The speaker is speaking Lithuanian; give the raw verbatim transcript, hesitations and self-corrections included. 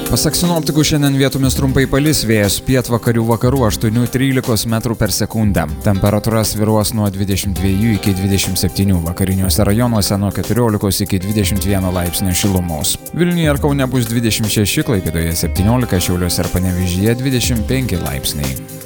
Pasak sinoptikų, šiandien vietomis trumpai palis, vėjas pietvakarių vakarų aštuoni trylikos metrų per sekundę. Temperatūra svyruos nuo dvidešimt dviejų iki dvidešimt septynių, vakariniuose rajonuose nuo keturiolikos iki dvidešimt vieno laipsnio šilumos. Vilniuje ir Kaune bus dvidešimt šeši, Klaipėdoje septyniolika, Šiauliuose ir Panevėžyje dvidešimt penki laipsniai.